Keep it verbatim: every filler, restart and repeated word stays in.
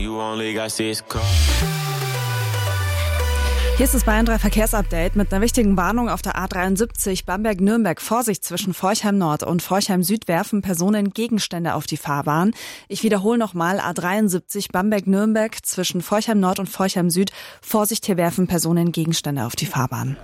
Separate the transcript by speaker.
Speaker 1: You only got six cars.
Speaker 2: Hier ist das Bayern drei Verkehrsupdate mit einer wichtigen Warnung auf der A dreiundsiebzig Bamberg-Nürnberg. Vorsicht, zwischen Forchheim Nord und Forchheim Süd werfen Personen Gegenstände auf die Fahrbahn. Ich wiederhole nochmal, A dreiundsiebzig Bamberg-Nürnberg zwischen Forchheim Nord und Forchheim Süd. Vorsicht, hier werfen Personen Gegenstände auf die Fahrbahn.